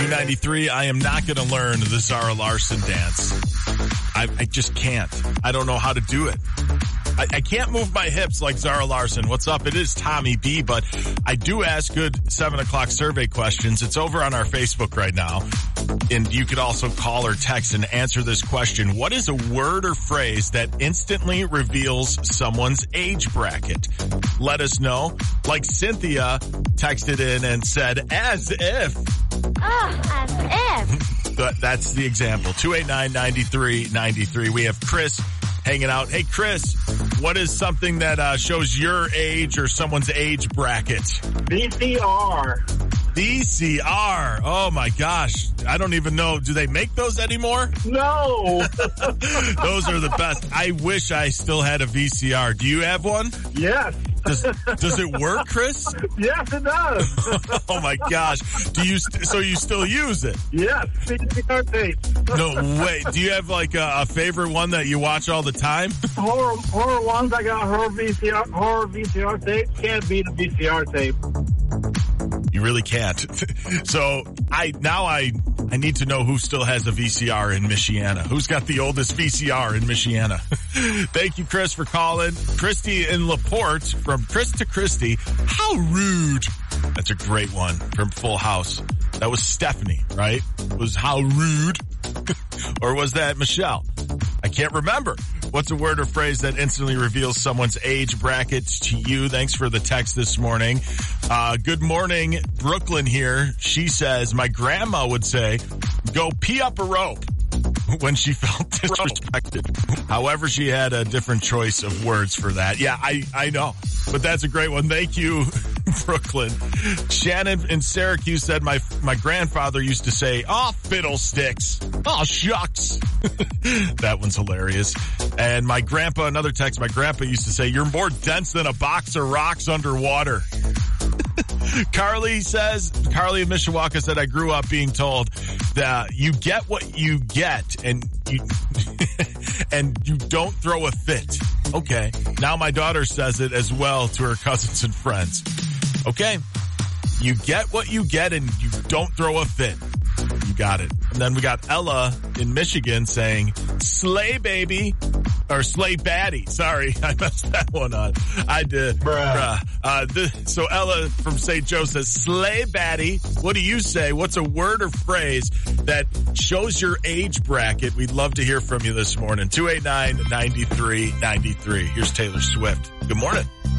B93, I am not going to learn the Zara Larsson dance. I just can't. I don't know how to do it. I can't move my hips like Zara Larsson. What's up? It is Tommy B, but I do ask good 7 o'clock survey questions. It's over on our Facebook right now. And you could also call or text and answer this question. What is a word or phrase that instantly reveals someone's age bracket? Let us know. Like Cynthia texted in and said, as if. Oh, as if. That's the example. 289-9393. We have Chris hanging out. Hey, Chris, what is something that shows your age or someone's age bracket? VCR. VCR. Oh, my gosh. I don't even know. Do they make those anymore? No. Those are the best. I wish I still had a VCR. Do you have one? Yes. Does it work, Chris? Yes, it does. Oh, my gosh. So you still use it? Yes. VCR tape. No, wait. Do you have like a favorite one that you watch all the time? Horror ones. I got horror VCR tape. Can't beat a VCR tape. You really can't. So I need to know who still has a VCR in Michiana. Who's got the oldest VCR in Michiana? Thank you, Chris, for calling. Christy in LaPorte, from Chris to Christy. How rude. That's a great one from Full House. That was Stephanie, right? It was how rude. Or was that Michelle? I can't remember. What's a word or phrase that instantly reveals someone's age bracket to you? Thanks for the text this morning. Good morning, Brooklyn here. She says, my grandma would say, go pee up a rope when she felt disrespected. However, she had a different choice of words for that. Yeah, I know. But that's a great one. Thank you, Brooklyn. Shannon in Syracuse said, my grandfather used to say, oh, fiddlesticks. Oh, shucks. That one's hilarious. And my grandpa, another text, my grandpa used to say, you're more dense than a box of rocks underwater. Carly in Mishawaka said, I grew up being told that you get what you get and you don't throw a fit. Okay. Now my daughter says it as well to her cousins and friends. Okay. You get what you get and you don't throw a fit. You got it. And then we got Ella in Michigan saying, slay baby, or slay baddie. Sorry, I messed that one up. I did. Bruh. So Ella from St. Joe says, slay baddie. What do you say? What's a word or phrase that shows your age bracket? We'd love to hear from you this morning. 289-9393. Here's Taylor Swift. Good morning.